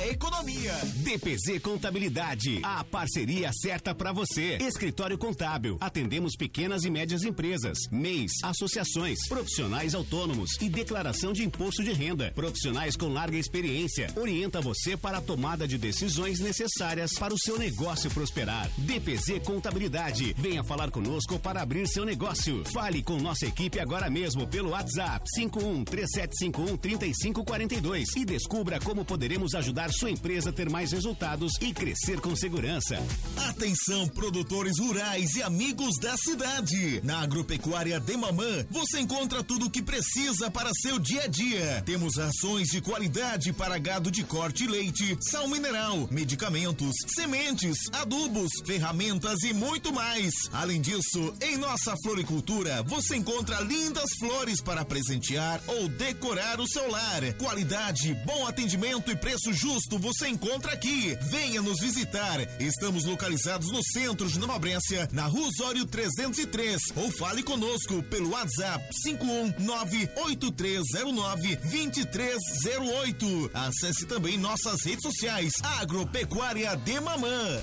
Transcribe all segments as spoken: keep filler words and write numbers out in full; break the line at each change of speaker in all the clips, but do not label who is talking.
a economia.
D P Z Contabilidade, a parceria certa para você. Escritório Contábil, atendemos pequenas e médias empresas, M E Is, associações, profissionais autônomos e declaração de imposto de renda. Profissionais com larga experiência, orienta você para a tomada de decisões necessárias para o seu negócio prosperar. D P Z Contabilidade, venha falar conosco para abrir seu negócio. Fale com nossa equipe agora mesmo pelo WhatsApp cinco um três sete cinco um três cinco quatro dois e descubra como poderemos ajudar sua empresa a ter mais resultados e crescer com segurança.
Atenção, produtores rurais e amigos da cidade. Na Agropecuária Demamã, você encontra tudo o que precisa para seu dia a dia. Temos rações de qualidade para gado de corte e leite, sal mineral, medicamentos, sementes, adubos, ferramentas e muito mais. Além disso, em nossa floricultura, você encontra lindas flores para presentear ou decorar o seu lar. Qualidade, bom atendimento e preço justo você encontra aqui. Venha nos visitar. Estamos localizados no centro de Nova Brécia, na Rua Osório trezentos e três, ou fale conosco pelo WhatsApp cinco um nove oito três zero nove dois três zero oito. Acesse também nossas redes sociais. Agropecuária Demamã.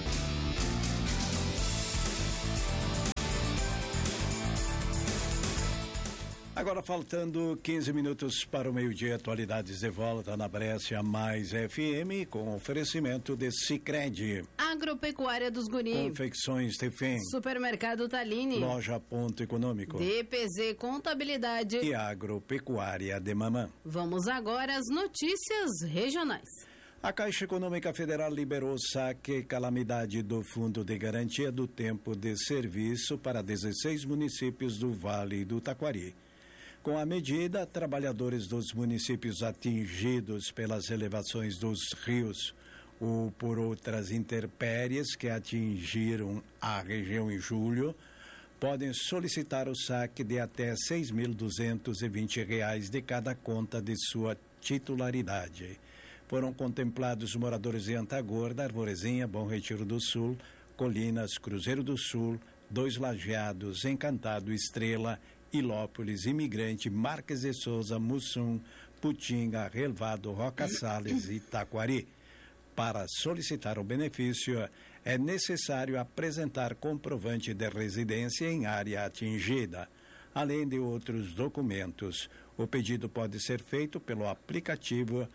Agora faltando quinze minutos para o meio-dia, atualidades de volta na Brécia Mais F M com oferecimento de Sicredi.
Agropecuária dos Guri.
Confecções Tefem.
Supermercado Talini.
Loja Ponto Econômico.
D P Z Contabilidade.
E Agropecuária de Mamã.
Vamos agora às notícias regionais.
A Caixa Econômica Federal liberou saque calamidade do Fundo de Garantia do Tempo de Serviço para dezesseis municípios do Vale do Taquari. Com a medida, trabalhadores dos municípios atingidos pelas elevações dos rios ou por outras intempéries que atingiram a região em julho, podem solicitar o saque de até seis mil duzentos e vinte reais de cada conta de sua titularidade. Foram contemplados moradores de Antagorda, Arvorezinha, Bom Retiro do Sul, Colinas, Cruzeiro do Sul, Dois Lajeados, Encantado, Estrela, Ilópolis, Imigrante, Marques de Souza, Mussum, Putinga, Relvado, Roca Salles e Taquari. Para solicitar o benefício, é necessário apresentar comprovante de residência em área atingida, além de outros documentos. O pedido pode ser feito pelo aplicativo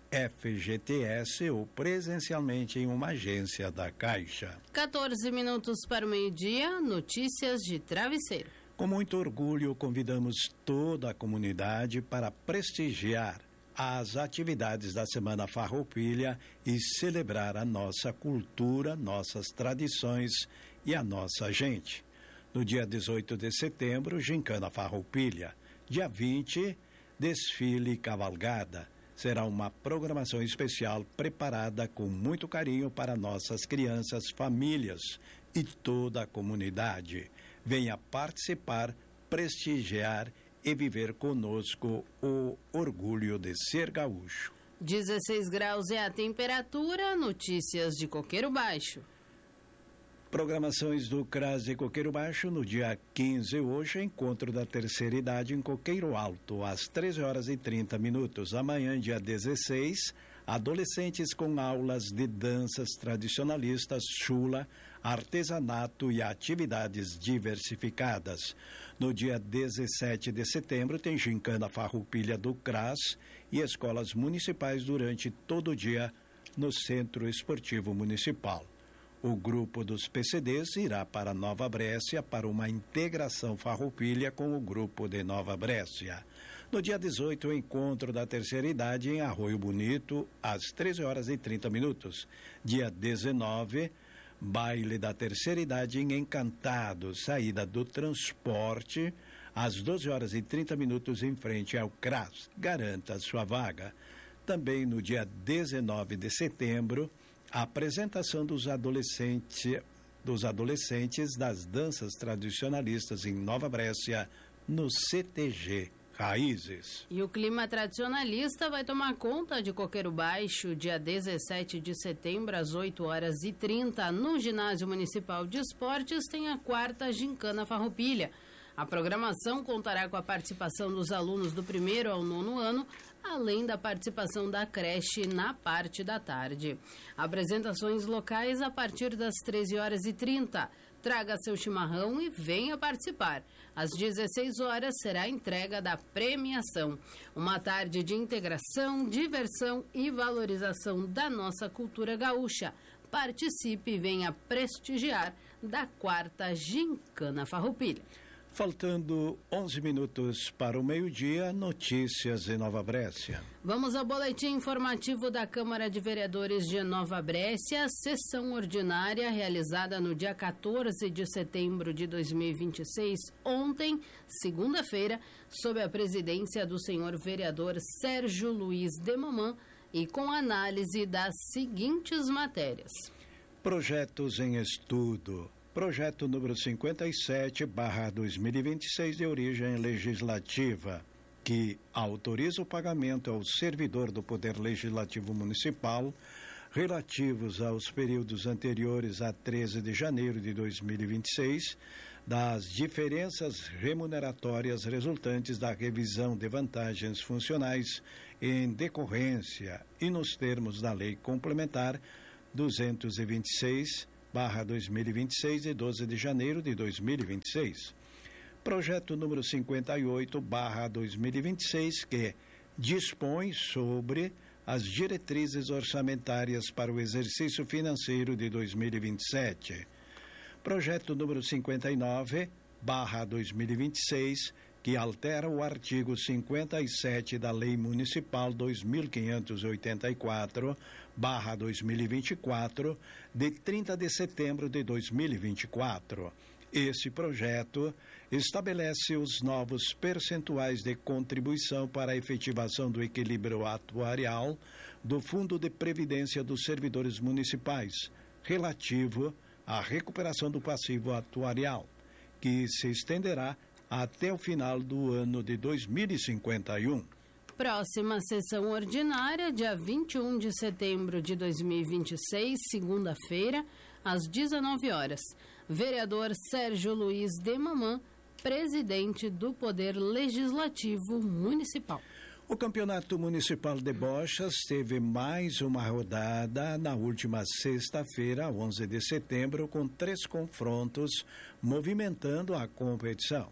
F G T S ou presencialmente em uma agência da Caixa.
quatorze minutos para o meio-dia, notícias de Travesseiro.
Com muito orgulho, convidamos toda a comunidade para prestigiar as atividades da Semana Farroupilha e celebrar a nossa cultura, nossas tradições e a nossa gente. No dia dezoito de setembro, Gincana Farroupilha. Dia vinte, desfile e cavalgada. Será uma programação especial preparada com muito carinho para nossas crianças, famílias e toda a comunidade. Venha participar, prestigiar e viver conosco o orgulho de ser gaúcho.
dezesseis graus é a temperatura, notícias de Coqueiro Baixo.
Programações do CRAS de Coqueiro Baixo no dia quinze, hoje, encontro da terceira idade em Coqueiro Alto, às treze horas e trinta minutos. Amanhã, dia dezesseis, adolescentes com aulas de danças tradicionalistas, chula, artesanato e atividades diversificadas. No dia dezessete de setembro, tem gincana Farroupilha do CRAS e escolas municipais durante todo o dia no Centro Esportivo Municipal. O grupo dos P C Ds irá para Nova Brécia para uma integração Farroupilha com o grupo de Nova Brécia. No dia dezoito, o encontro da terceira idade em Arroio Bonito, às treze horas e trinta minutos. Dia dezenove, baile da terceira idade em Encantado, saída do transporte, às doze horas e trinta minutos em frente ao CRAS. Garanta sua vaga. Também no dia dezenove de setembro, a apresentação dos adolescentes, dos adolescentes das danças tradicionalistas em Nova Brécia, no C T G Raízes.
E o clima tradicionalista vai tomar conta de Coqueiro Baixo, dia dezessete de setembro, às oito horas e trinta, no Ginásio Municipal de Esportes, tem a quarta Gincana Farroupilha. A programação contará com a participação dos alunos do primeiro ao nono ano, além da participação da creche na parte da tarde. Apresentações locais a partir das treze horas e trinta. Traga seu chimarrão e venha participar. Às dezesseis horas será a entrega da premiação. Uma tarde de integração, diversão e valorização da nossa cultura gaúcha. Participe e venha prestigiar da quarta Gincana Farroupilha.
Faltando onze minutos para o meio-dia, notícias em Nova Brécia.
Vamos ao boletim informativo da Câmara de Vereadores de Nova Brécia, sessão ordinária realizada no dia quatorze de setembro de dois mil e vinte e seis, ontem, segunda-feira, sob a presidência do senhor vereador Sérgio Luiz de Mamã e com análise das seguintes matérias.
Projetos em estudo. Projeto número cinquenta e sete barra dois mil e vinte e seis, de origem legislativa, que autoriza o pagamento ao servidor do Poder Legislativo Municipal relativos aos períodos anteriores a treze de janeiro de dois mil e vinte e seis das diferenças remuneratórias resultantes da revisão de vantagens funcionais em decorrência e nos termos da Lei Complementar duzentos e vinte e seis barra dois mil e vinte e seis, de doze de janeiro de dois mil e vinte e seis. Projeto número cinquenta e oito barra dois mil e vinte e seis, que dispõe sobre as diretrizes orçamentárias para o exercício financeiro de dois mil e vinte e sete. Projeto número cinquenta e nove barra dois mil e vinte e seis, que altera o artigo cinquenta e sete da Lei Municipal dois mil quinhentos e oitenta e quatro barra dois mil e vinte e quatro, de trinta de setembro de dois mil e vinte e quatro. Esse projeto estabelece os novos percentuais de contribuição para a efetivação do equilíbrio atuarial do Fundo de Previdência dos Servidores Municipais, relativo à recuperação do passivo atuarial, que se estenderá até o final do ano de dois mil e cinquenta e um.
Próxima sessão ordinária, dia vinte e um de setembro de dois mil e vinte e seis, segunda-feira, às dezenove horas. Vereador Sérgio Luiz de Mamã, presidente do Poder Legislativo Municipal.
O Campeonato Municipal de Bochas teve mais uma rodada na última sexta-feira, onze de setembro, com três confrontos movimentando a competição.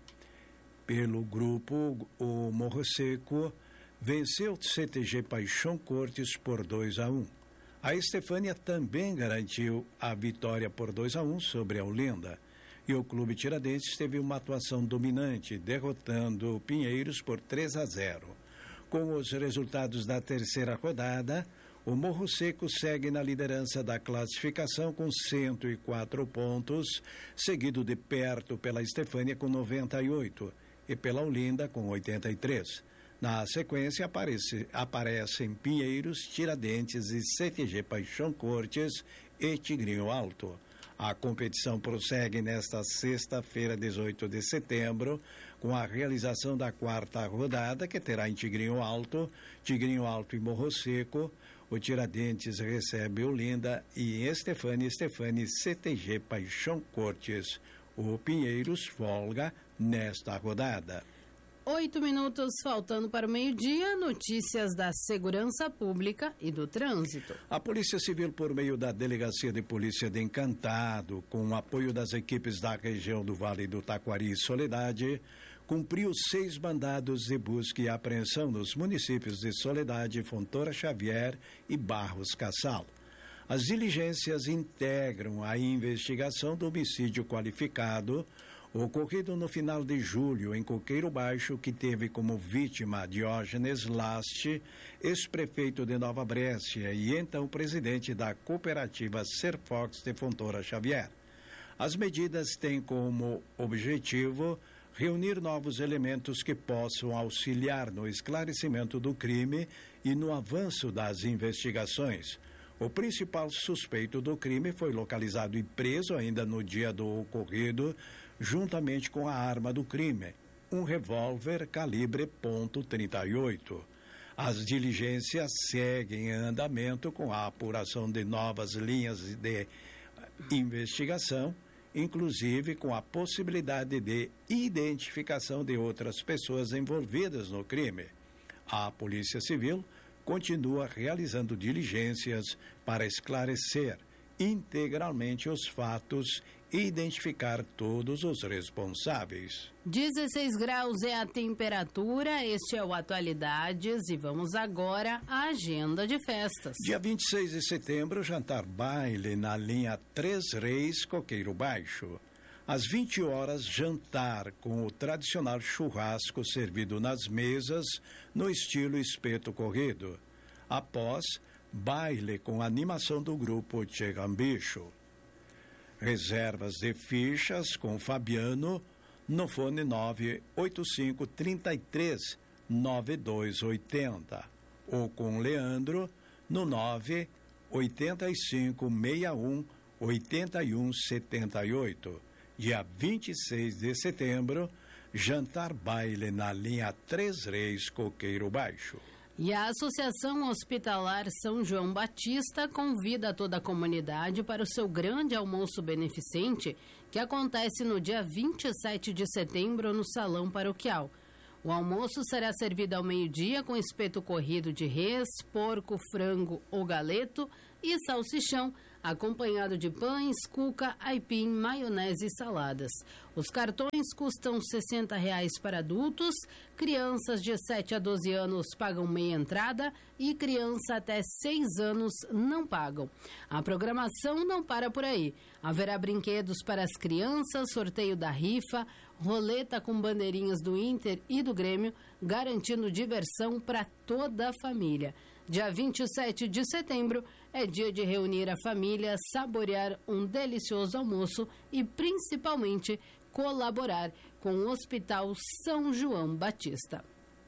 Pelo grupo, o Morro Seco venceu o C T G Paixão Cortes por dois a um. A Estefânia também garantiu a vitória por dois a um sobre a Olinda. E o Clube Tiradentes teve uma atuação dominante, derrotando o Pinheiros por três a zero. Com os resultados da terceira rodada, o Morro Seco segue na liderança da classificação com cento e quatro pontos, seguido de perto pela Estefânia com noventa e oito e pela Olinda com oitenta e três. Na sequência, aparece, aparecem Pinheiros, Tiradentes e C T G Paixão Cortes e Tigrinho Alto. A competição prossegue nesta sexta-feira, dezoito de setembro, com a realização da quarta rodada, que terá em Tigrinho Alto, Tigrinho Alto e Morro Seco. O Tiradentes recebe Olinda e Estefânia, Estefânia e C T G Paixão Cortes. O Pinheiros folga nesta rodada.
Oito minutos faltando para o meio-dia, notícias da segurança pública e do trânsito.
A Polícia Civil, por meio da Delegacia de Polícia de Encantado, com o apoio das equipes da região do Vale do Taquari e Soledade, cumpriu seis mandados de busca e apreensão nos municípios de Soledade, Fontoura Xavier e Barros Cassal. As diligências integram a investigação do homicídio qualificado ocorrido no final de julho em Coqueiro Baixo, que teve como vítima Diógenes Laste, ex-prefeito de Nova Brécia e então presidente da cooperativa Serfox de Fontoura Xavier. As medidas têm como objetivo reunir novos elementos que possam auxiliar no esclarecimento do crime e no avanço das investigações. O principal suspeito do crime foi localizado e preso ainda no dia do ocorrido, juntamente com a arma do crime, um revólver calibre ponto trinta e oito. As diligências seguem em andamento com a apuração de novas linhas de investigação, inclusive com a possibilidade de identificação de outras pessoas envolvidas no crime. A Polícia Civil continua realizando diligências para esclarecer integralmente os fatos e identificar todos os responsáveis.
dezesseis graus é a temperatura, este é o Atualidades e vamos agora à agenda de festas.
Dia vinte e seis de setembro, jantar baile na linha Três Reis, Coqueiro Baixo. Às vinte horas, jantar com o tradicional churrasco servido nas mesas no estilo espeto corrido. Após, baile com animação do grupo Tchegambicho. Reservas de fichas com Fabiano no fone nove oito cinco, três três, nove dois oito zero ou com Leandro no nove oito cinco, seis um, oito um sete oito. Dia vinte e seis de setembro, jantar baile na linha Três Reis, Coqueiro Baixo.
E a Associação Hospitalar São João Batista convida toda a comunidade para o seu grande almoço beneficente, que acontece no dia vinte e sete de setembro no Salão Paroquial. O almoço será servido ao meio-dia com espeto corrido de res, porco, frango ou galeto e salsichão, acompanhado de pães, cuca, aipim, maionese e saladas. Os cartões custam sessenta reais para adultos, crianças de sete a doze anos pagam meia entrada e criança até seis anos não pagam. A programação não para por aí. Haverá brinquedos para as crianças, sorteio da rifa, roleta com bandeirinhas do Inter e do Grêmio, garantindo diversão para toda a família. Dia vinte e sete de setembro é dia de reunir a família, saborear um delicioso almoço e, principalmente, colaborar com o Hospital São João Batista.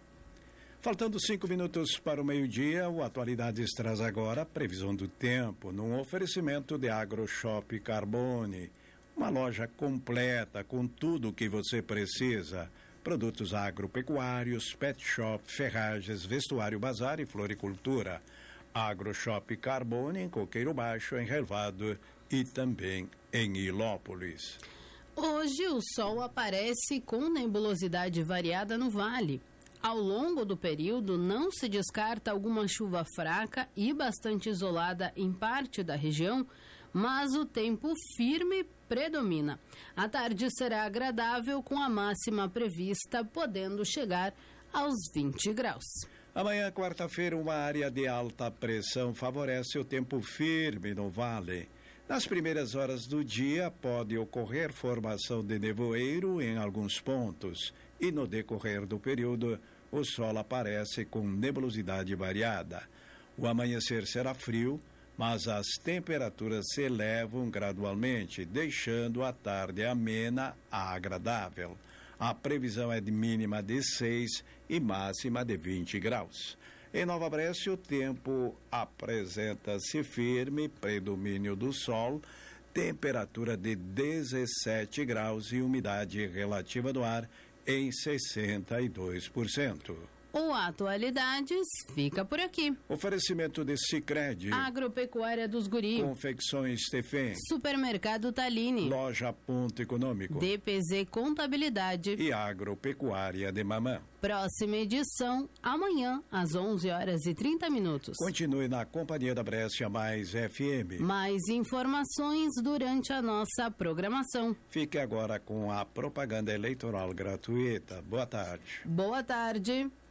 Faltando cinco minutos para o meio-dia, o Atualidades traz agora a previsão do tempo num oferecimento de AgroShop Carbone, uma loja completa com tudo o que você precisa. Produtos agropecuários, pet shop, ferragens, vestuário, bazar e floricultura. AgroShop Carbone em Coqueiro Baixo, em Relvado e também em Ilópolis.
Hoje o sol aparece com nebulosidade variada no vale. Ao longo do período, não se descarta alguma chuva fraca e bastante isolada em parte da região, mas o tempo firme predomina. A tarde será agradável com a máxima prevista, podendo chegar aos vinte graus.
Amanhã, quarta-feira, uma área de alta pressão favorece o tempo firme no vale. Nas primeiras horas do dia, pode ocorrer formação de nevoeiro em alguns pontos e, no decorrer do período, o sol aparece com nebulosidade variada. O amanhecer será frio, mas as temperaturas se elevam gradualmente, deixando a tarde amena a agradável. A previsão é de mínima de seis e máxima de vinte graus. Em Nova Brécia, o tempo apresenta-se firme, predomínio do sol, temperatura de dezessete graus e umidade relativa do ar em sessenta e dois por cento.
O Atualidades fica por aqui.
Oferecimento de Sicredi,
Agropecuária dos Guri,
Confecções Stefan,
Supermercado Talini,
Loja Ponto Econômico,
D P Z Contabilidade
e Agropecuária de Mamã.
Próxima edição, amanhã, às onze horas e trinta minutos.
Continue na companhia da Brescia Mais F M.
Mais informações durante a nossa programação.
Fique agora com a propaganda eleitoral gratuita. Boa tarde.
Boa tarde.